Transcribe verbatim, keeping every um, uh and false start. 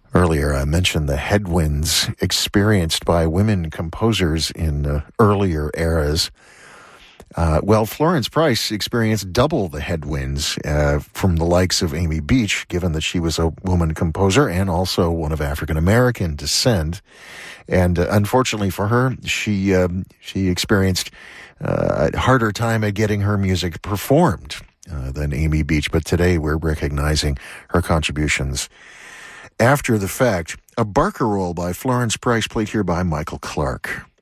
Earlier, I mentioned the headwinds experienced by women composers in uh, earlier eras. Uh, well, Florence Price experienced double the headwinds uh, from the likes of Amy Beach, given that she was a woman composer and also one of African-American descent. And uh, unfortunately for her, she um, she experienced uh, a harder time at getting her music performed uh, than Amy Beach. But today, we're recognizing her contributions after the fact. A Barcarolle by Florence Price, played here by Michael Clark.